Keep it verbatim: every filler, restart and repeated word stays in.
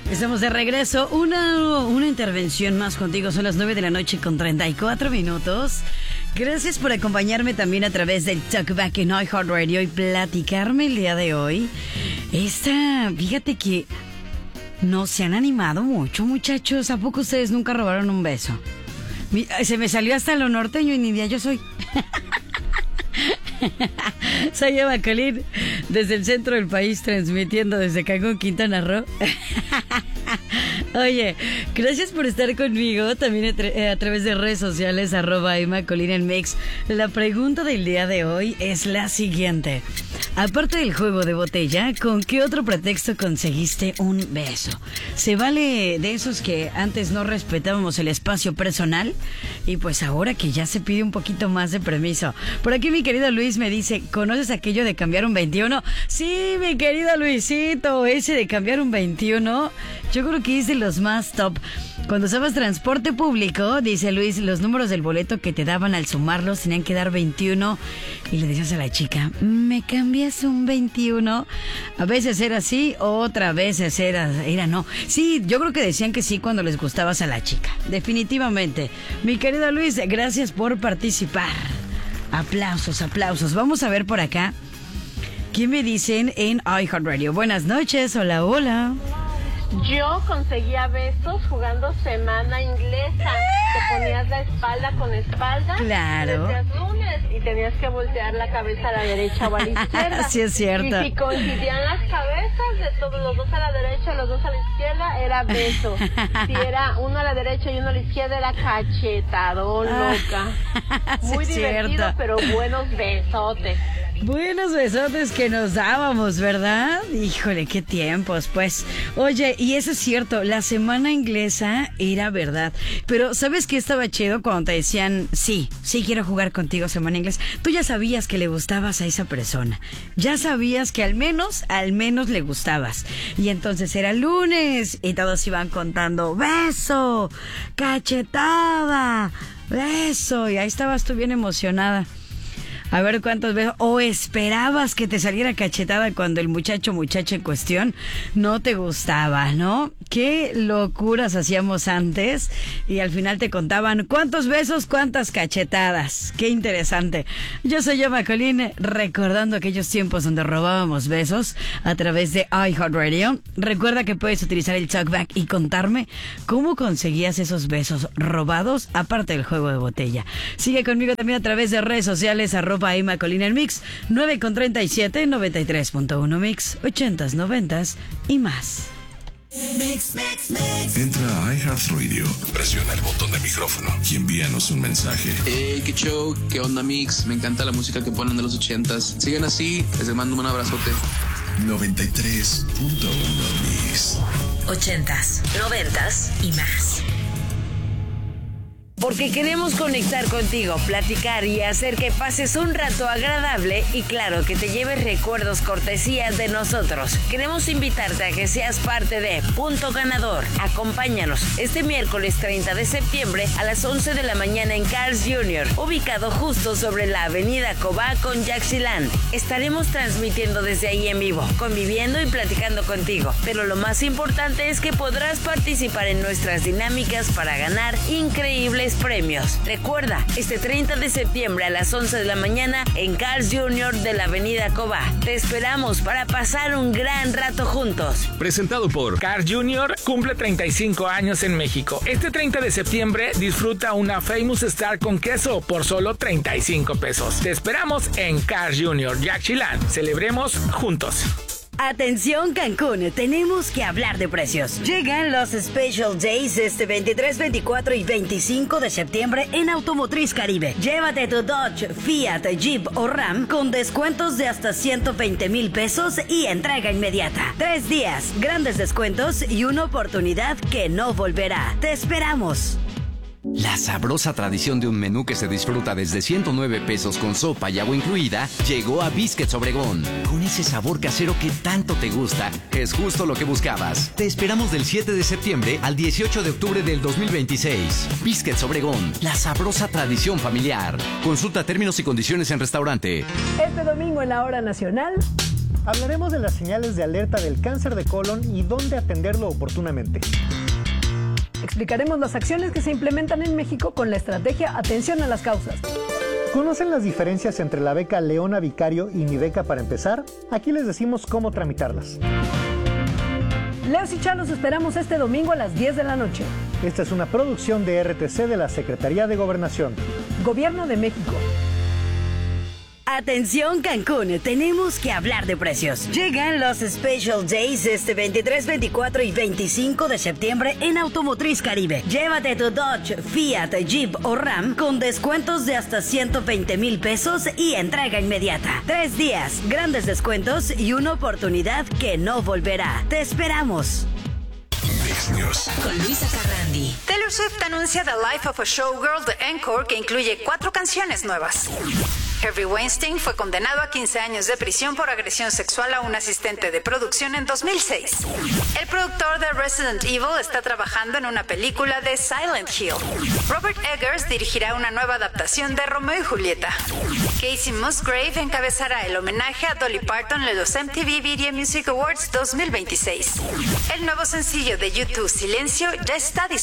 Estamos de regreso. Una, una intervención más contigo. Son las nueve de la noche con treinta y cuatro minutos. Gracias por acompañarme también a través del Talkback en iHeartRadio y platicarme el día de hoy. Esta, fíjate que no se han animado mucho, muchachos. ¿A poco ustedes nunca robaron un beso? Se me salió hasta lo norteño y ni idea yo soy. Soy Eva Colín, desde el centro del país, transmitiendo desde Cancún, Quintana Roo. Oye, gracias por estar conmigo, también a, tra- a través de redes sociales, arroba Emma Colín en Mix. La pregunta del día de hoy es la siguiente. Aparte del juego de botella, ¿con qué otro pretexto conseguiste un beso? ¿Se vale de esos que antes no respetábamos el espacio personal? Y pues ahora que ya se pide un poquito más de permiso. Por aquí mi querido Luis me dice, ¿conoces aquello de cambiar un veintiuno? Sí, mi querido Luisito, ese de cambiar un veintiuno, yo creo que es de los más top. Cuando usabas transporte público, dice Luis, los números del boleto que te daban al sumarlos tenían que dar veintiuno. Y le decías a la chica, ¿me cambias un veintiuno? A veces era así, otras veces era, era no. Sí, yo creo que decían que sí cuando les gustabas a la chica. Definitivamente. Mi querido Luis, gracias por participar. Aplausos, aplausos. Vamos a ver por acá. ¿Qué me dicen en iHeartRadio? Buenas noches, hola, hola. Yo conseguía besos jugando semana inglesa. Te ponías la espalda con espalda. Claro. Decías lunes y tenías que voltear la cabeza a la derecha o a la izquierda. Sí, es cierto. Y si coincidían las cabezas de todos los dos a la derecha, los dos a la izquierda, era beso. Si era uno a la derecha y uno a la izquierda, era cachetadón, loca. Muy sí, divertido, cierto. pero buenos besotes. Buenos besotes que nos dábamos, ¿verdad? Híjole, qué tiempos, pues. Oye, y eso es cierto, la semana inglesa era verdad. Pero, ¿sabes qué estaba chido cuando te decían, sí, sí quiero jugar contigo semana inglesa? Tú ya sabías que le gustabas a esa persona. Ya sabías que al menos, al menos le gustabas. Y entonces era lunes y todos iban contando, beso, cachetada, beso. Y ahí estabas tú bien emocionada. A ver cuántas veces, o esperabas que te saliera cachetada cuando el muchacho muchacha en cuestión no te gustaba, ¿no? Qué locuras hacíamos antes y al final te contaban cuántos besos, cuántas cachetadas. Qué interesante. Yo soy Emma Colín, recordando aquellos tiempos donde robábamos besos a través de iHeartRadio. Recuerda que puedes utilizar el Talkback y contarme cómo conseguías esos besos robados, aparte del juego de botella. Sigue conmigo también a través de redes sociales, arroba Emma Colín en Mix, nueve con treinta y siete, noventa y tres punto uno Mix, ochentas, noventas y más. Mix, mix, mix. Entra a iHeartRadio, presiona el botón de micrófono y envíanos un mensaje. Hey, qué show, qué onda Mix, me encanta la música que ponen de los ochentas. Sigan así, les mando un abrazote. noventa y tres punto uno Mix. Ochentas, noventas y más. Porque queremos conectar contigo, platicar y hacer que pases un rato agradable y claro, que te lleves recuerdos cortesías de nosotros. Queremos invitarte a que seas parte de Punto Ganador. Acompáñanos este miércoles treinta de septiembre a las once de la mañana en Carl's junior, ubicado justo sobre la avenida Cobá con Yaxchilán. Estaremos transmitiendo desde ahí en vivo, conviviendo y platicando contigo. Pero lo más importante es que podrás participar en nuestras dinámicas para ganar increíbles premios. Recuerda, este treinta de septiembre a las once de la mañana en Carl's junior de la avenida Cobá. Te esperamos para pasar un gran rato juntos. Presentado por Carl's junior, cumple treinta y cinco años en México. Este treinta de septiembre disfruta una Famous Star con queso por solo treinta y cinco pesos. Te esperamos en Carl's junior, Yaxchilán. Celebremos juntos. Atención Cancún, tenemos que hablar de precios. Llegan los Special Days este veintitrés, veinticuatro y veinticinco de septiembre en Automotriz Caribe. Llévate tu Dodge, Fiat, Jeep o Ram con descuentos de hasta ciento veinte mil pesos y entrega inmediata. Tres días, grandes descuentos y una oportunidad que no volverá. Te esperamos. La sabrosa tradición de un menú que se disfruta desde ciento nueve pesos con sopa y agua incluida llegó a Biscuits Obregón. Con ese sabor casero que tanto te gusta, es justo lo que buscabas. Te esperamos del siete de septiembre al dieciocho de octubre del dos mil veintiséis. Biscuits Obregón, la sabrosa tradición familiar. Consulta términos y condiciones en restaurante. Este domingo en la Hora Nacional, Hablaremos de las señales de alerta del cáncer de colon y dónde atenderlo oportunamente. Explicaremos las acciones que se implementan en México con la estrategia Atención a las Causas. ¿Conocen las diferencias entre la beca Leona Vicario y Mi Beca para empezar? Aquí les decimos cómo tramitarlas. Leos y Chá, los esperamos este domingo a las diez de la noche. Esta es una producción de R T C de la Secretaría de Gobernación. Gobierno de México. Atención Cancún, tenemos que hablar de precios. Llegan los Special Days este veintitrés, veinticuatro y veinticinco de septiembre en Automotriz Caribe. Llévate tu Dodge, Fiat, Jeep o Ram con descuentos de hasta ciento veinte mil pesos y entrega inmediata. Tres días, grandes descuentos y una oportunidad que no volverá. Te esperamos. Mix News. Con Luisa Carrandi. Taylor Swift anuncia The Life of a Showgirl de Encore, que incluye cuatro canciones nuevas. Harvey Weinstein fue condenado a quince años de prisión por agresión sexual a un asistente de producción en dos mil seis. El productor de Resident Evil está trabajando en una película de Silent Hill. Robert Eggers dirigirá una nueva adaptación de Romeo y Julieta. Casey Musgrave encabezará el homenaje a Dolly Parton en los M T V Video Music Awards dos mil veintiséis. El nuevo sencillo de YouTube, Silencio, ya está disponible.